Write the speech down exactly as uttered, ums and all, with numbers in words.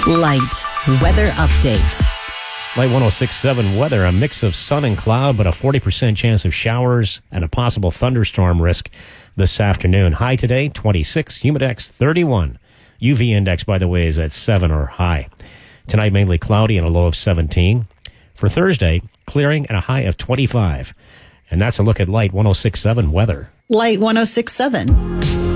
Light weather update. Light one oh six point seven weather, a mix of sun and cloud, but a forty percent chance of showers and a possible thunderstorm risk this afternoon. High today, twenty-six, humidex thirty-one. U V index, by the way, is at seven or high. Tonight, mainly cloudy and a low of seventeen. For Thursday, clearing and a high of twenty-five. And that's a look at Light one oh six point seven weather. Light one oh six point seven.